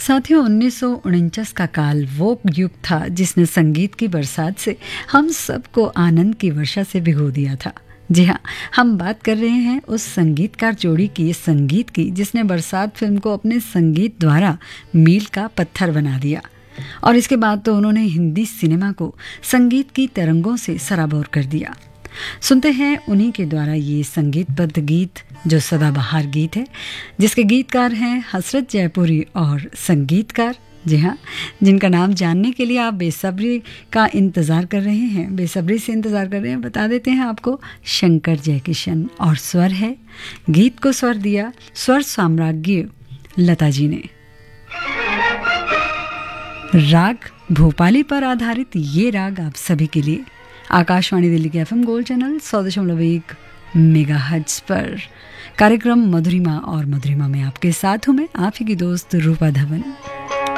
साथियों, 1949 का काल वो युग था जिसने संगीत की बरसात से हम सबको आनंद की वर्षा से भिगो दिया था। जी हाँ, हम बात कर रहे हैं उस संगीतकार जोड़ी की, संगीत की, जिसने बरसात फिल्म को अपने संगीत द्वारा मील का पत्थर बना दिया। और इसके बाद तो उन्होंने हिंदी सिनेमा को संगीत की तरंगों से सराबोर कर दिया। सुनते हैं उन्हीं के द्वारा ये संगीतबद्ध गीत जो सदाबहार गीत है, जिसके गीतकार हैं हसरत जयपुरी और संगीतकार, जी हाँ, जिनका नाम जानने के लिए आप बेसब्री से इंतज़ार कर रहे हैं। बता देते हैं आपको, शंकर जयकिशन। और स्वर है, गीत को स्वर दिया स्वर साम्राज्ञी लता जी ने। राग भोपाली पर आधारित ये राग आप सभी के लिए आकाशवाणी दिल्ली के FM गोल्ड चैनल 100.1 मेगाहर्ट्ज़ पर कार्यक्रम मधुरिमा, और मधुरिमा में आपके साथ हूँ मैं, आप ही की दोस्त रूपा धवन।